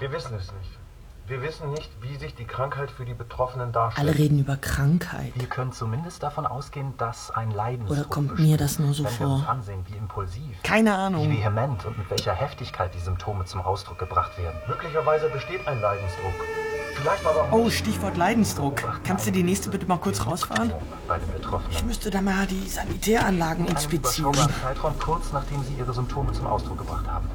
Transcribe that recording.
Wir wissen es nicht. Wir wissen nicht, wie sich die Krankheit für die Betroffenen darstellt. Alle reden über Krankheit. Wir können zumindest davon ausgehen, dass ein Leidensdruck Oder kommt besteht, mir das nur so wenn wir uns vor? ansehen, wie impulsiv, Keine wie Ahnung. vehement und mit welcher Heftigkeit die Symptome zum Ausdruck gebracht werden. Möglicherweise besteht ein Leidensdruck. Vielleicht aber auch Oh, nicht. Stichwort Leidensdruck. Kannst du die nächste bitte mal kurz rausfahren? Bei den Betroffenen. Ich müsste da mal die Sanitäranlagen Einen inspizieren. überschaubaren Zeitraum kurz nachdem sie ihre Symptome zum Ausdruck gebracht haben.